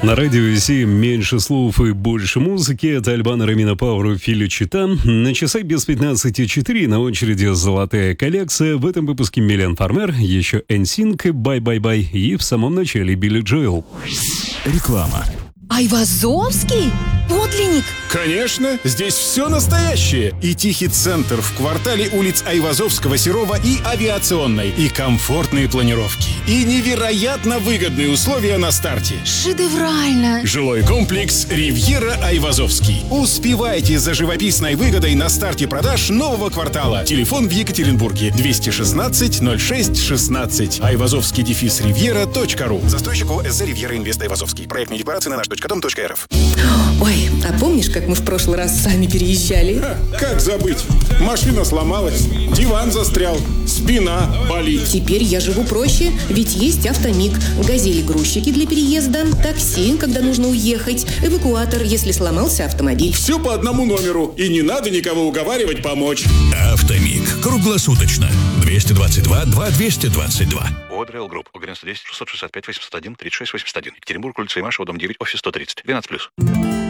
На радио 7 меньше слов и больше музыки. Это Альбана Ромина Пауру Фили Чита. На часах без 15:04 на очереди золотая коллекция. В этом выпуске Милен Фармер, еще NSYNC, Bye-Bye-Bye и в самом начале Билли Джоэл. Реклама. Айвазовский? Подлинник? Конечно, здесь все настоящее. И тихий центр в квартале улиц Айвазовского, Серова и Авиационной. И комфортные планировки. И невероятно выгодные условия на старте. Шедеврально! Жилой комплекс «Ривьера Айвазовский». Успевайте за живописной выгодой на старте продаж нового квартала. Телефон в Екатеринбурге 216 06 16. Айвазовский-ривьера.ру. Застройщик ОСЗ «Ривьера Инвест Айвазовский». Проектные декларации на наш.дом.рф. Ой, а помнишь, как мы в прошлый раз сами переезжали? Как забыть? Машина сломалась, диван застрял, спина болит. Теперь я живу проще, ведь есть Автомиг, газели-грузчики для переезда, такси, когда нужно уехать, эвакуатор, если сломался автомобиль. Все по одному номеру, и не надо никого уговаривать помочь. Автомиг. Круглосуточно. 222 2222. ОДРЛ Групп. ОГРН 110 665 801 36 81. Екатеринбург, улица Имашева, дом 9, офис 130. 12+.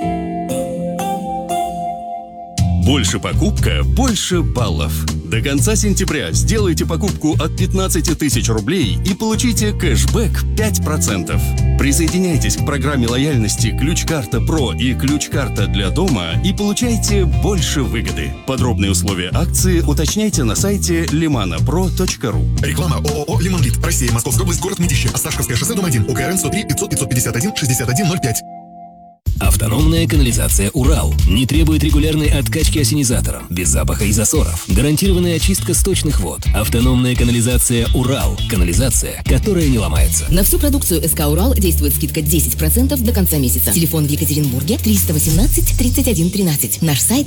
Больше покупка, больше баллов. До конца сентября сделайте покупку от 15 тысяч рублей и получите кэшбэк 5%. Присоединяйтесь к программе лояльности «Ключ-карта Про» и «Ключ-карта для дома» и получайте больше выгоды. Подробные условия акции уточняйте на сайте limanapro.ru. Реклама ООО «Лимонлит». Россия, Московская область, город Мытищи. Осташковское шоссе, дом 1. УКРН 103 500 551 6105. Автономная канализация «Урал» не требует регулярной откачки ассенизатором, без запаха и засоров. Гарантированная очистка сточных вод. Автономная канализация «Урал». Канализация, которая не ломается. На всю продукцию СК «Урал» действует скидка 10% до конца месяца. Телефон в Екатеринбурге 318 31 13. Наш сайт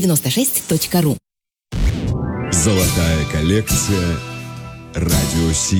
septic96.ru. Золотая коллекция «Радио 7».